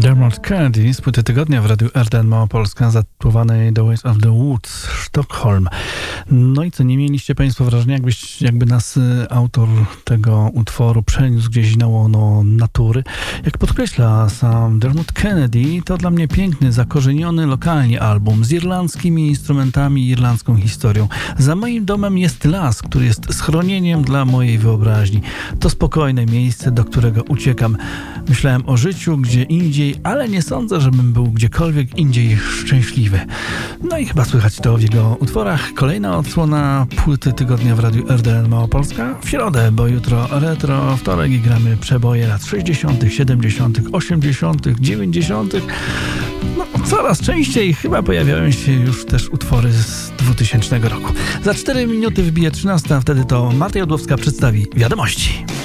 Dermot Kennedy z płyty tygodnia w Radiu RDN Małopolska zatytułowanej The Ways of the Woods, Sztokholm. No i co, nie mieliście Państwo wrażenia, jakby nas autor tego utworu przeniósł gdzieś na łono natury? Jak podkreśla sam Dermot Kennedy, to dla mnie piękny, zakorzeniony lokalnie album z irlandzkimi instrumentami i irlandzką historią. Za moim domem jest las, który jest schronieniem dla mojej wyobraźni. To spokojne miejsce, do którego uciekam. Myślałem o życiu gdzie indziej, ale nie sądzę, żebym był gdziekolwiek indziej szczęśliwy. No i chyba słychać to w jego utworach. Kolejna odsłona płyty tygodnia w Radiu RDN Małopolska w środę, bo jutro retro, wtorek i gramy przeboje lat 60., 70., 80., 90. No, coraz częściej chyba pojawiają się już też utwory z 2000 roku. Za 4 minuty wbije 13, a wtedy to Marta Jodłowska przedstawi wiadomości.